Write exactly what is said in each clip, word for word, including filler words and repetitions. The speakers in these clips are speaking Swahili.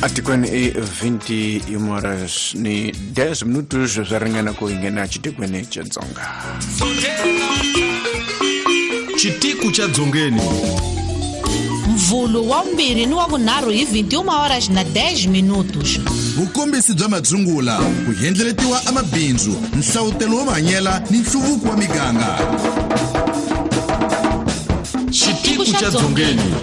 Atikweni e vinte horas ni dez minutos zaringana kuingena chitikweni cha Dzonga. Chitiku cha Dzongeni. Mvulo wa mbiri ni wa vunharhu hi vinte horas na dez minutos. Vukombisi bya madzungula ku hendleletiwa amabindzu, nhlawutelo wa mahanyela ni nhluvuko wa miganga. Chitiku cha Dzongeni.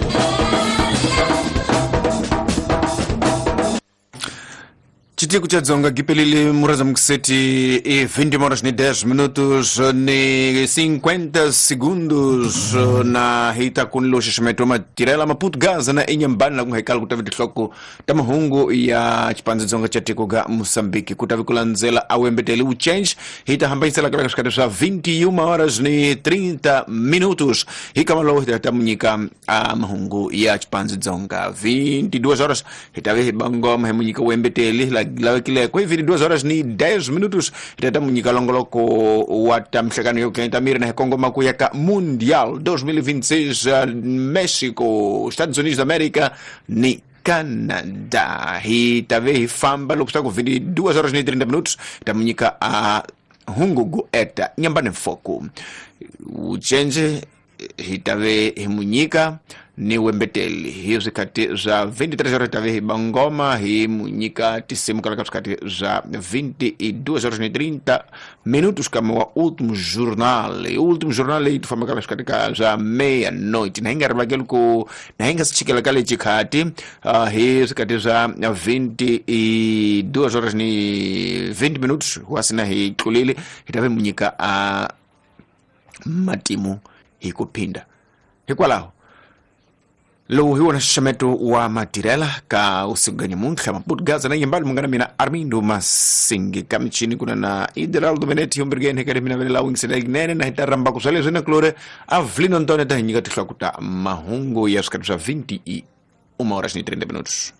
Chitiku cha Dzonga gipelile muraza mkuseti e vinte horas ni dez minutos ni cinquenta segundos na hita kunilo shishimeto matirela Maputo Gaza na inyambani na kuhekala kutavi tihloko tamahungu ya chipanzi Dzonga chatiku ga Mosambiki kutavi kulanzela awembeteli u change hita hambaisela kala kashikati sa vinte horas ni trinta minutos hika malo hita tamunyika mahungu ya chipanzi Dzonga vinte e duas horas hita vehi bango mahemunyika uembeteli la la kile kwa hivi duas horas ni dez minutos itata munyika longoloko wata mshakano yoke tamiri na Kongo makuu ya Mundial dois mil e vinte e seis uh, Mexico, Estados Unidos da América ni Canada. Hii tave famba lopstako vidi duas horas ni trinta minutos tamunyika a uh, hungugu eta nyambane foku uchenje hitave himunyika ni wembeteli hiyo zikati za vinte e três horas tave bangoma hi munyika tisimu kala katikati za vinte e duas horas ni trinta minutos kama wa último jornal o último jornal aí tufama kala katika za meia-noite na hinga rabagelo ko na hinga sichikela kale chikati uh, hi zikati za vinte e duas horas ni vinte minutos wasina hi kulili hitave munyika a uh, matimu hi kupinda hikwalao lo hiyo na shishameto wa matirela ka usigani mungu Maputo Gaza na yembali mungana mina Armindo Masingi kamichini kuna na Ideraldo Benetti humbergeni hekari mina vele la wingsida ignene na hitaramba kusale zina klore avlino ntone ta hinyika tiklakuta mahungo ya skatusa vinte e uma horas ni trinta minutos.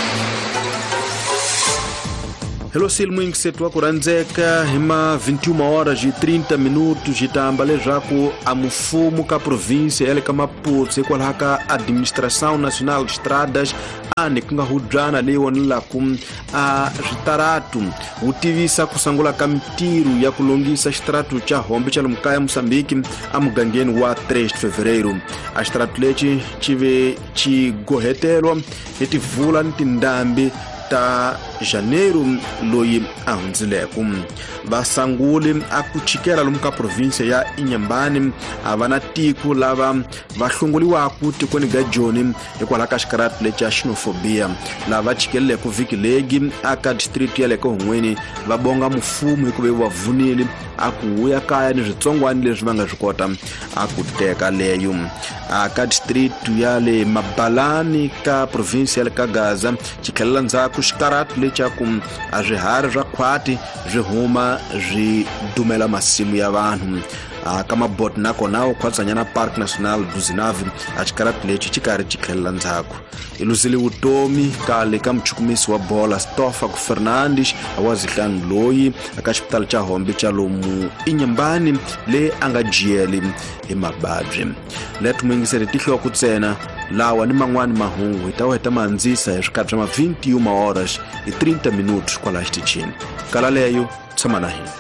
Hello Silmu ingisetu wako ranzeka hima vinte e uma horas e trinta minutos jitambale jaku amufumu ka província ele kama Maputo kwa haka administração nacional de estradas ane kunga hudrana leo nila kum a jitaratu utivisa kusangula kamtiru ya kulongisa estratu cha hombe cha mkaya Mosambiki amugangeni wa três de fevereiro a estratu lechi chive chigohetelwa etivula ntindambi ta janeiro loyi ahundzileko vasanguli akuchikela lomuka província ya Inhambane avana tiko lava vahlunguliwaku tikweni ga Joni hikwalaho ka xikarati lexa xenofobia lava chikeleleko vhiki legi aka district ya le ka Hungweni va bonga mufumo hikuva va vunile aku huya kaya ni switsongwani leswi va nga swi kota aku teka leyo aka district ya le Mabalani ka província ya le ka Gaza chikhelela ndzhaku xikarati lexa ku a zwihari swa khwati swi huma swi dumela masimu ya vanhu kama bot nako nawo khwatsanyana Park National Duzinave a xikarati lexi xikari chikhelela ndzhaku iluzile vutomi kale ka muchukumisi wa bola Stofa ku Fernandes awazihlani loyi aka xipitala cha hombe cha lomu Inhambane le anga jiyeli hi mababyi letu mwingiseri tihlo ku tsena lawa ni man'wani mahungu hitaweta mandzisa hi swikati ma vinte e uma horas e trinta minutos kwala xitichini kala leyo tshama na hina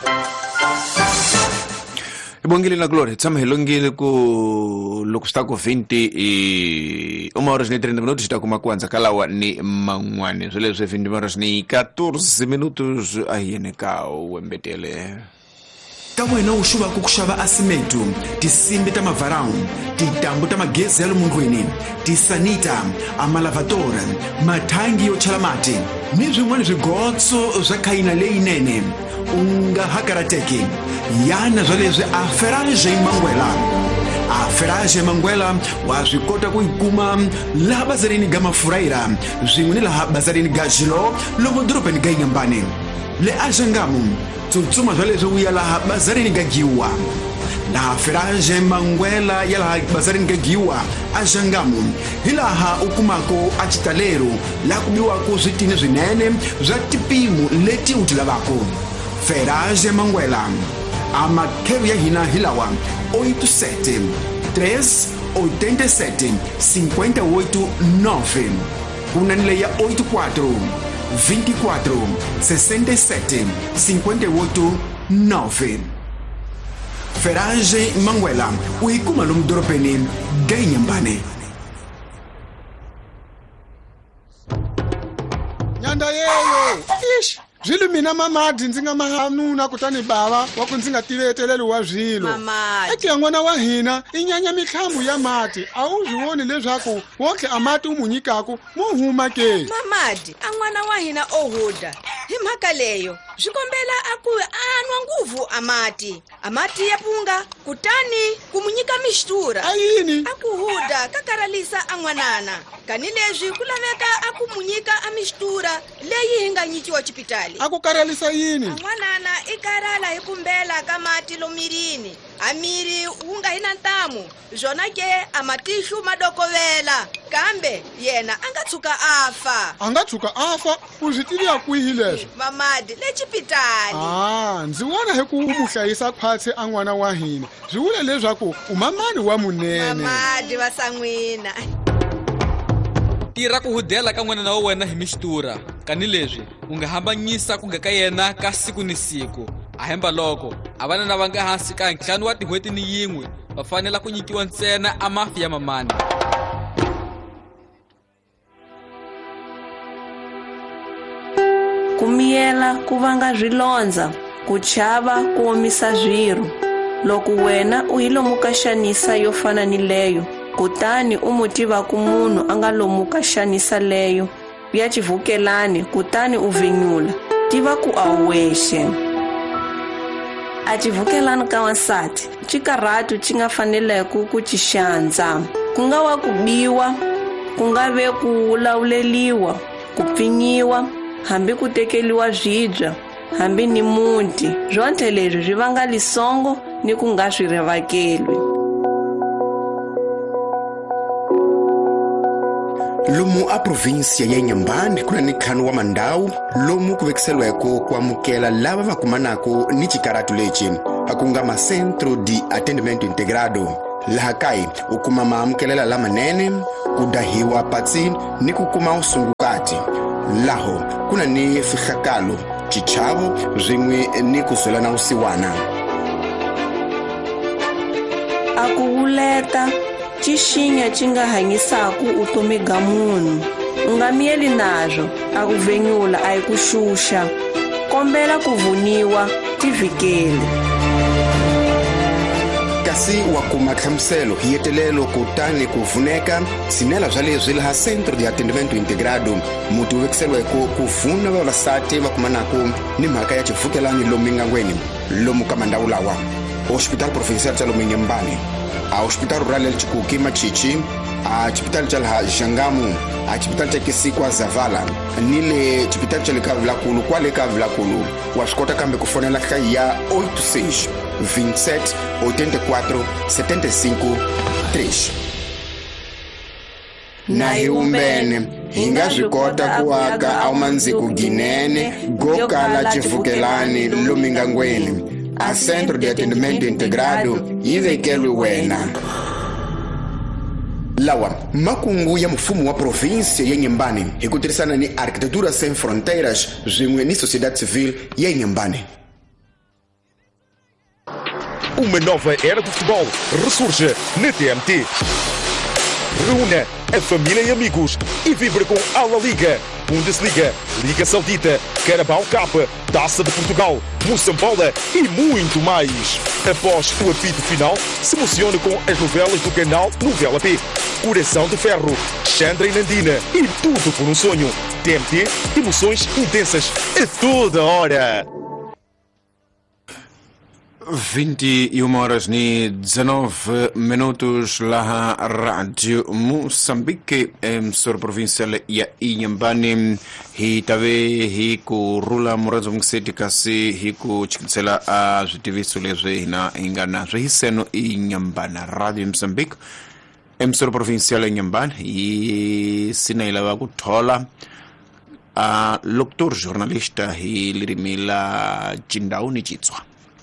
Ibongile na Gloria, tsama hilongile ku lokustako vinte e uma horas ni trinta minutos itakuma kwanza kalawa ni mangwani zolezwe vinte horas ni quatorze minutos ahiyene ka wembetele Kawena ushuva kukushava asimetu, tisimbe ta mavarão, titambu ta magezi ya lumungwini, tisanita, amalavadora, matangi yo chalamati, ni zwingwani zwigotso zwa kaina leyi nene, unga hakarateki, yana zwalezwe a Ferragem Manguela. A Ferragem Manguela wazvikota kuiguma la bazarini ga Mafuraira, zwingwani la bazarini ga Jilo, lomo dropeni ga Inhambane. Le ajangamu, tutsuma zwalezwe uya la bazarini ga Giwa. La Ferragem Manguela yala bazarini ga Giwa, ajangamu, hilaha ukumako achitalero, la kubiwa kuzitini zwinene, za tipimu leti utilabako. Ferragem Manguela, amakeru ya hina hilawa, oito sete três oitenta e sete cinquenta e oito nove kuna nile ya oito quatro, vinte e quatro, sessenta e sete, cinquenta e oito, nove. Ferragem Manguela, o ikumalum doropeni Gainyambane. Nyanda yeyo, ish, zvili mina mamadi ndzinga mahanuna kutani baba wako ndzinga tiveteleli wa zvilo. Mamadi. Eki ya ngwana wa hina inyanya mikhambu ya mati awuzviwoni leswaku wonke amati umunyikako muhuma ke. Mamadi, angwana wa hina ohuda. Himhaka leyo, zvikombela aku anwa nguvu amati. Amati yapunga kutani kumunyika mishtura. Ayini? Akuhuda kakaralisa angwanana. Kanilezwi kulaveka akumunyika amishtura leyi hinganyichiwa chipitali. Akukaralisa yini? Angwanana ikarala hikumbela kamati lomirini. Amiri unga hina ntamu. Zona ke amatishu madokovela. Kambe yena angatsuka afa. Angatsuka afa uzitili akuihileswa. Mamadi lechipitali. Ah, ndziwona heku umuhlayisa phatse angwana wa hina. Zwiwule leswaku umamani wa munene. Mamadi vasangwina. Tira kuhudela ka n'wana wa wena hi mixtura kanileswi u nga hambanyisa ku nga ka yena ka siku ni siku a hemba loko a vana lava nga hansi ka ntlhanu wa tin'hweti ni yin'we va fanela ku nyikiwa ntsena a mafi ya mamani. Ku miyela ku vanga zwilondza ku chava ku omisa zwirho loko wena u hi lomu ka xanisa yo fana ni leyo kutani u mutiva ku munhu a nga lomu ka xanisa leyo ya chivukelani kutani u vinyula tiva ku a wexe a chivukelani ka wansati chikarhatu chi nga faneleku ku xixandza ku nga wa ku biwa ku nga ve ku lawuleliwa ku pfinyiwa hambi ku tekeliwa zwibya hambi ni muti zwonthe leswi swi vanga lisongo ni ku nga swi rivakelwi. Lomu a provincia ya Inhambane kuna ni ntlhanu wa mandhawu lomu ku vekiselweko ku amukela lava va kumanako ni chikaratu lexi ku nga macentro de atendimento integrado laha kai u kuma maamukelela lamanene ku dahiwa patsi ni ku kuma usungukati laho kuna ni fihlakalo chichavo zwin'we ni ku zwelana usiwana. A ku vuleta chixinya chi nga hanyisaku utomi ga munhu u nga miyeli nazwo a ku venyula a hi ku xuxa kombela ku vuniwa tivikele. Kasi wa kuma tlhamuselo hi yetelelo kutani ku vuneka sinela bya leswi laha centro de atendimento integrado muti wu vekiselweko ku vuna vavasati va kumanako ni mhaka ya chivukelani lomu mingangweni lomu ka mandhawu lawa hospital provincial cha lomu Inhambane a hospital rural ya Chikuki Machichi a hospital cha laha Jangamu a hospital cha Kisikwa Zavala ni le hospital cha le Kavulakulu kwa le Kavulakulu wa swi kota kambe ku fonela ya oito seis vinte e sete oitenta e quatro setenta e cinco três. Na hi umbene hi nga swi kota ku aka a mandziko ginene go kala chivukelani lomu mingangweni a centro de atendimento integrado yi vekelwe wena. Lawa makungu ya mfumo wa província ya Inhambane hi ku tirhisana ni Arquitetura Sem Fronteiras zwin'we ni sociedade civil ya Inhambane. Uma nova era do futebol ressurge na T M T. Reúna a família e amigos e vibre com a La Liga, Bundesliga, Liga Saudita, Carabao Cup, Taça de Portugal, Moçambola e muito mais. Após o apito final, se emocione com as novelas do canal Novela P, Coração de Ferro, Chandra e Nandina e tudo por um sonho. T M T, emoções intensas a toda hora. vinte e uma horas ni dezenove minutos laha Radio Moçambique emissora provincial ya Inhambane hi tave hi ku rula murazo mkseti kasi hi ku chikitsela a zwitiviso leswi hina ingana zwi hiseno Inhambane Radio Moçambique emissora provincial ya Inhambane hi sinailava ku thola a locutor jornalista hi lirimila Chindau ni Chitswa.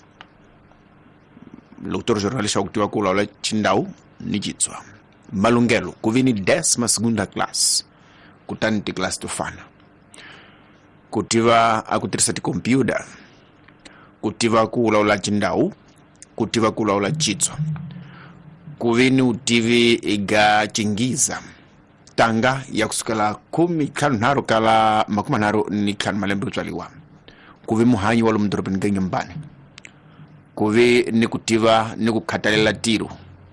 Locutor jornalista wakutiwa kula wala Chindau ni Chitswa. Malungelo kuvini décima segunda classe kutani ti klasi tofana kutiva akutirisa ti computer kutiva kuulaula cindau kutiva kuulaula citswa kuvini utivi iga cingiza tanga ya kusukala kumi kanu naru kala makuma naru ni kanu malembe kutswaliwa kuvi muhanyi walo mdorobeni ga nyumbani kuvi ni kutiva ni kukatalela tiro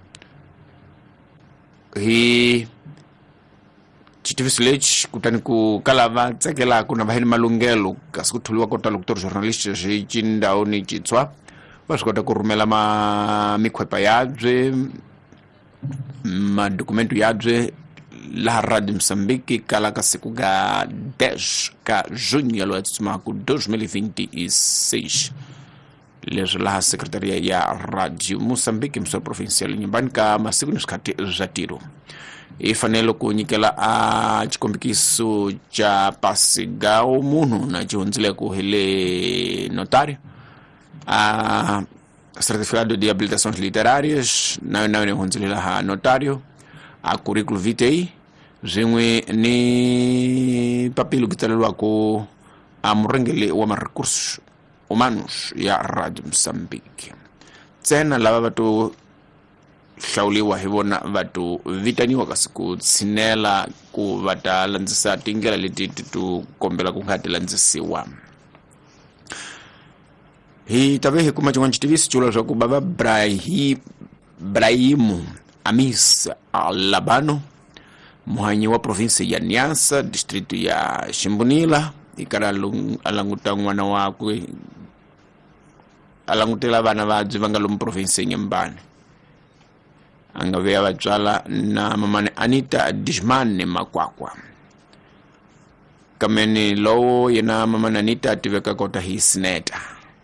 hi chitivisilech kutani kukalava tsakela kuna vahini malungelo kasi kuthuliwa kota lokutor journalistas hi cindau ni citswa vasikota kurumela ma mikhwepa yabye madokumento yabye la Radio Moçambique kala ka siku ga dez ka junho lo atsuma ku dois mil e vinte e seis leswi laha secretaria ya Radio Moçambique mso provincial nyumbani ka masiku ni skati zatiro ifanele ku nyikela a chikombikiso cha pasigao munhu na chihundzile ku hele notário a certificado de habilitações literárias na na hundzile ha notário a currículo vitae zimwe ni papilo kitalelwa ko a murengele wa recursos humanos ya Radio Moçambique tsena lava vatu hlawuliwa hi vona vatu vitaniwa kasi ku tshinela ku vata landzisa tingela leti tu kombela ku nga ti landzisiwa hi tave hi kuma chingwana chitivisi chula swa ku baba Brahi Brahimu Amis Labano muhanyi wa province ya Niassa distrito ya Ximbunila ikara alanguta n'wana wakwe alangutela vana vabye va nga lomu province nyembani anga veya vatswala na mamane Anita Dishmane Makwakwa kameni lowo yena mamane Anita tiveka kota hi seneta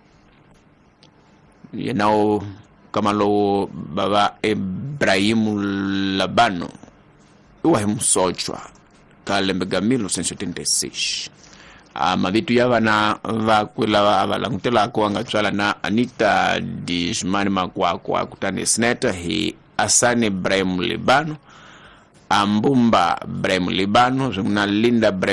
yenao kama lowo baba Ibrahimu Labano iwa hi musochwa ka lembe ga mille neuf cent soixante-seize a mavitu ya vana va kwela avalangutela ko anga tswala na Anita Dishmane Makwakwa kutani seneta hi Asane Ibrahimu Labano Ambumba Ibrahimu Labano zimna Linda